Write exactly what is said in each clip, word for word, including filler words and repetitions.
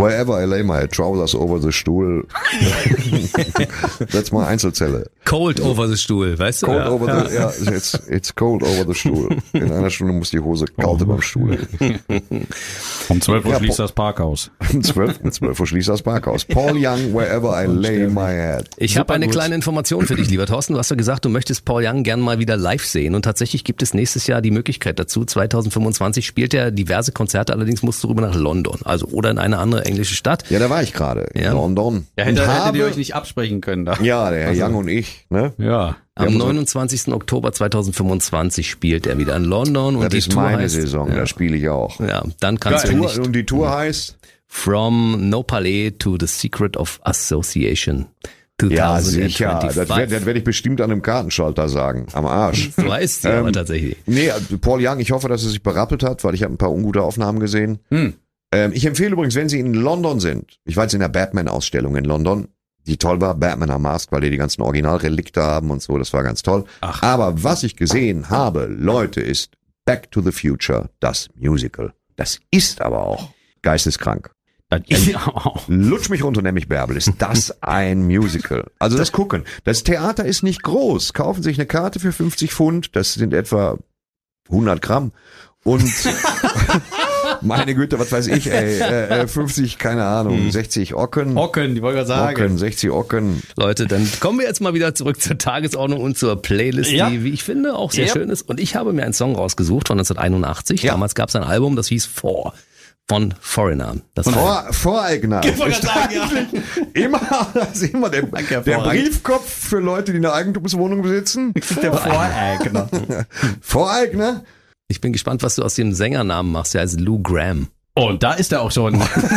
Wherever I lay my trousers over the Stuhl. That's my Einzelzelle. Cold over the Stuhl, weißt du? Cold ja. over the, ja, it's, it's cold over the Stuhl. In einer Stunde muss die Hose kalt über dem Stuhl. Um zwölf Uhr Ja, schließt po- das Parkhaus. Um zwölf, um zwölf Uhr schließt das Parkhaus. Paul Young, Wherever I lay my head. Ich habe eine gut. kleine Information für dich, lieber Thorsten. Du hast ja gesagt, du möchtest Paul Young gern mal wieder live sehen. Und tatsächlich gibt es nächstes Jahr die Möglichkeit dazu. zwanzig fünfundzwanzig spielt er diverse Konzerte, allerdings musst du rüber nach London. Also oder in eine andere englische Stadt. Ja, da war ich gerade. In Ja. London. Ja, hätte, Und hättet habe, ihr euch nicht absprechen können da. ja, der Herr Young und ich, ne? Ja. Am neunundzwanzigsten Oktober zweitausendfünfundzwanzig spielt er wieder in London. Und Das die ist Tour meine heißt, Saison, Ja, da spiele ich auch. ja, dann kannst Die du Tour, nicht. und die Tour heißt? From No Palais to the Secret of Association. Ja, zwanzig sicher. Das fünfundzwanzig. werde das werd ich bestimmt an einem Kartenschalter sagen. Am Arsch. So heißt sie aber Ähm, tatsächlich. Nee, Paul Young, ich hoffe, dass er sich berappelt hat, weil ich habe ein paar ungute Aufnahmen gesehen. Hm. Ähm, ich empfehle übrigens, wenn Sie in London sind, ich war jetzt in der Batman-Ausstellung in London, die toll war, Batman Unmasked, weil die die ganzen Originalrelikte haben und so, das war ganz toll. Ach. Aber was ich gesehen habe, Leute, ist Back to the Future, das Musical. Das ist aber auch geisteskrank. Das ist auch. Lutsch mich runter, nämlich Bärbel. Ist das ein Musical? Also das Gucken. Das Theater ist nicht groß. Kaufen sich eine Karte für fünfzig Pfund. Das sind etwa hundert Gramm. Und meine Güte, was weiß ich, ey, äh, fünfzig, keine Ahnung, sechzig Ocken. Ocken, die wollte ich sagen. Ocken, sechzig Ocken. Leute, dann kommen wir jetzt mal wieder zurück zur Tagesordnung und zur Playlist, Ja. die, wie ich finde, auch sehr Ja. schön ist. Und ich habe mir einen Song rausgesucht von neunzehnhunderteinundachtzig. Ja. Damals gab es ein Album, das hieß Four von Foreigner. Das war Vor, Voreigner. Ich wollte Ist gerade sagen, ja. immer, das ist immer der, der hervorragend. Briefkopf für Leute, die eine Eigentumswohnung besitzen. Der Voreigner. Voreigner. Ich bin gespannt, was du aus dem Sängernamen machst. Der heißt Lou Gramm. Und da ist er auch schon.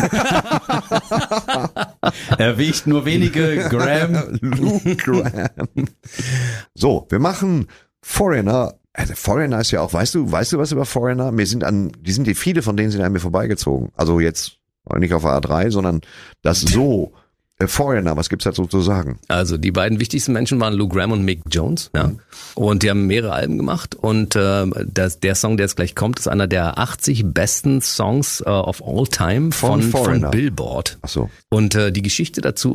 Er wiegt nur wenige Gramm. Lou Gramm. So, wir machen Foreigner. Also Foreigner ist ja auch, weißt du, weißt du was über Foreigner? Mir sind an, die sind die viele von denen sind an mir vorbeigezogen. Also jetzt nicht auf der A drei, sondern das so. Äh, Foreigner, was gibt's dazu zu sagen? Also die beiden wichtigsten Menschen waren Lou Gramm und Mick Jones. Ja. Und die haben mehrere Alben gemacht. Und äh, das, der Song, der jetzt gleich kommt, ist einer der achtzig besten Songs uh, of all time Von von, von Foreigner. Billboard. Ach so. Und äh, die Geschichte dazu